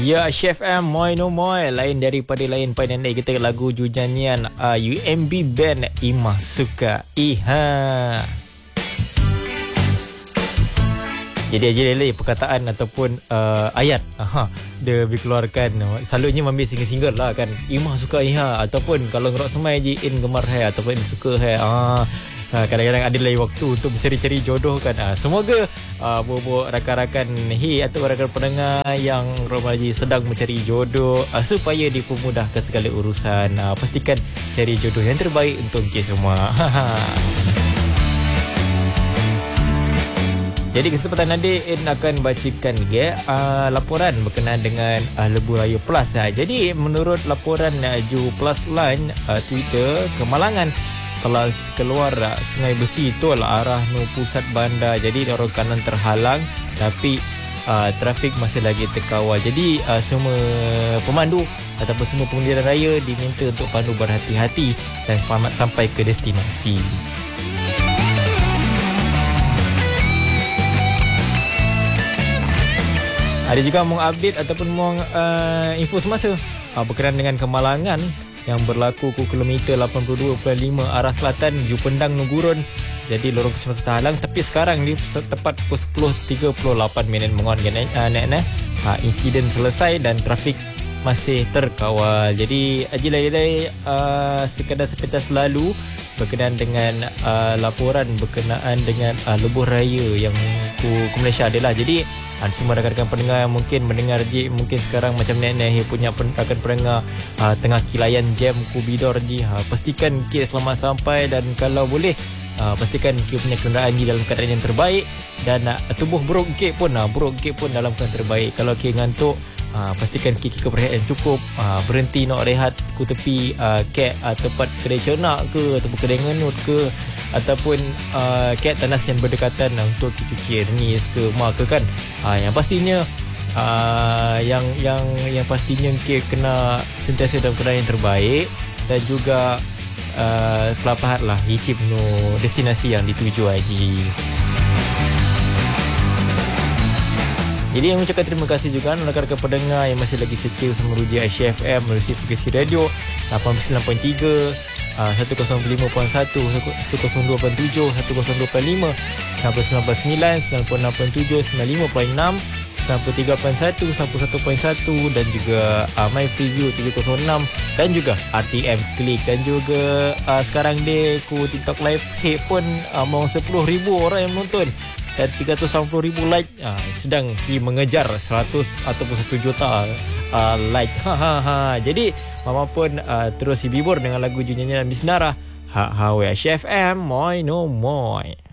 Ya, Chef M, Moi No Moi. Lain daripada lain pandai kita lagu nyanyian UMB Band Imah Suka Iha. Jadi aja lelai perkataan ataupun ayat dia dikeluarkan. Selalunya ambil single-single lah kan. Imah Suka Iha. Ataupun kalau ngerok semai je in gemar hai ataupun in suka hai. Kadang-kadang ada lagi waktu untuk mencari-cari jodoh kan. Semoga buat rakan-rakan atau rakan pendengar yang Romaji sedang mencari jodoh supaya dipermudahkan segala urusan. Pastikan cari jodoh yang terbaik untuk kita semua. Jadi kesempatan nanti In akan bacakan laporan berkenaan dengan Lebuh Raya Plus. Jadi menurut laporan Ju Plus Line Twitter, Kemalangan telah keluar Sungai Besi tu lah arah pusat bandar. Jadi orang kanan terhalang tapi trafik masih lagi terkawal. Jadi semua pemandu ataupun semua pengendara raya diminta untuk pandu berhati-hati dan selamat sampai ke destinasi. Ada juga mengupdate ataupun info semasa berkenaan dengan kemalangan yang berlaku ke kilometer 82.5 arah selatan Jupendang Nugurun. Jadi lorong kecemasan terhalang tapi sekarang ni tepat pukul 10.38 mengon insiden selesai dan trafik masih terkawal. Jadi ajilai sekadar sepintas lalu berkenaan dengan laporan berkenaan dengan Lebuh Raya yang ke Malaysia adalah. Jadi semua rakan-rakan pendengar yang mungkin mendengar je, mungkin sekarang macam nenek punya rakan pendengar tengah kilayan jam kubidor je, pastikan kita selamat sampai dan kalau boleh pastikan kita punya kenderaan je dalam keadaan yang terbaik dan tubuh buruk kek pun dalam keadaan terbaik. Kalau kita ngantuk, pastikan kita perhatian cukup, berhenti nak rehat ke tepi kek tempat kedai cernak ke ataupun kedai ngenut ke ataupun kek tanas yang berdekatan untuk cuci air ni ke mak ke kan. Yang pastinya yang pastinya kita kena sentiasa dalam keadaan yang terbaik dan juga pelapahat lah icip no destinasi yang dituju haji. Jadi yang mengucapkan terima kasih juga rakan-rakan pendengar yang masih lagi setia sama Ruji Aisyah FM melalui frekuensi radio 89.3, 105.1, 102.7, 102.5, 109.9, 96.7, 95.6, 93.1, 91.1 dan juga My Preview 706 dan juga RTM Klik dan juga sekarang dia ku TikTok Live pun mau 10,000 orang yang menonton dan 380,000 like, sedang mengejar 100 ataupun 1 juta like. Jadi mama pun terus hibur dengan lagu nyanyian Miss Nara. Chef M, Moi No Moi.